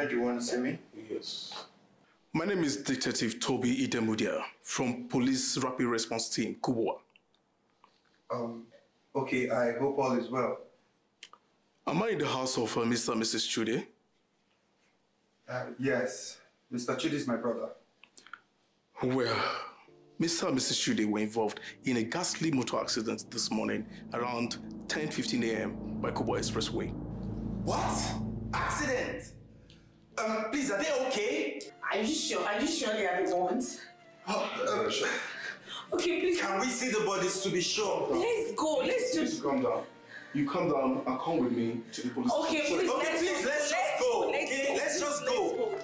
Why do you want to see me? Yes. My name is Detective Toby Idemudia from Police Rapid Response Team, Kubwa. Okay, I hope all is well. Am I in the house of Mr. and Mrs. Chude? Yes. Mr. Chude is my brother. Well, Mr. and Mrs. Chude were involved in a ghastly motor accident this morning around 10:15 a.m. by Kubwa Expressway. What? Accident? Please, are they okay? Are you sure? Are you sure they are the ones? Okay, please. Can we see the bodies to be sure? Let's go. Let's just... Calm down. You calm down and come with me to the police station. Okay, please. Okay, please, let's just go. Let's Okay, let's just go.